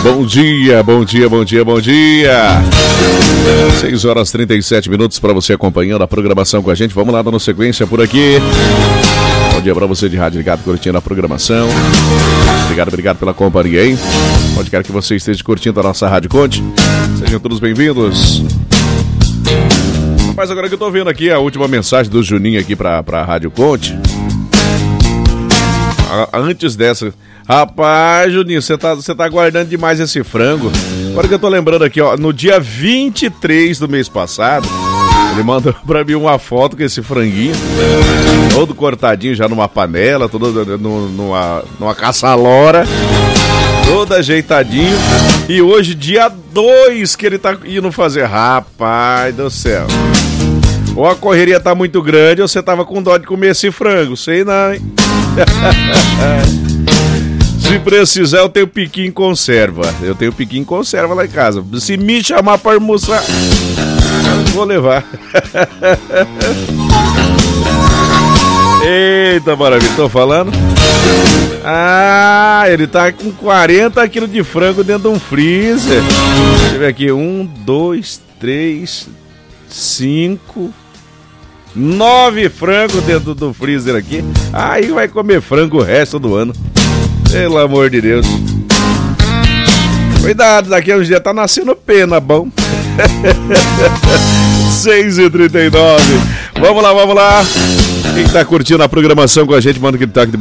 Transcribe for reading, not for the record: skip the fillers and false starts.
Bom dia, bom dia, bom dia, bom dia. 6 horas 37 minutos para você acompanhando a programação com a gente. Vamos lá, dando sequência por aqui. Bom dia para você de rádio ligado, curtindo a programação. Obrigado pela companhia, hein? Onde quer que você esteja curtindo a nossa Rádio Conte, sejam todos bem-vindos. Rapaz, agora que eu tô vendo aqui a última mensagem do Juninho aqui pra Rádio Conte. Antes dessa... Rapaz, Juninho, você tá guardando demais esse frango. Agora que eu tô lembrando aqui, ó, no dia 23 do mês passado, ele mandou pra mim uma foto com esse franguinho, todo cortadinho já numa panela, todo numa caçalora, todo ajeitadinho. E hoje, dia 2, que ele tá indo fazer. Rapaz do céu. Ou a correria tá muito grande, ou você tava com dó de comer esse frango, sei não, hein? Se precisar, eu tenho piqui em conserva. Eu tenho piqui em conserva lá em casa. Se me chamar pra almoçar, vou levar. Eita, maravilha, tô falando? Ah, ele tá com 40 quilos de frango dentro de um freezer. Deixa eu ver aqui, 1, 2, 3, 5... 9 frangos dentro do freezer aqui. Aí vai comer frango o resto do ano. Pelo amor de Deus. Cuidado, daqui a uns dias tá nascendo pena, bom. 6h39. Vamos lá. Quem tá curtindo a programação com a gente, manda aquele toque de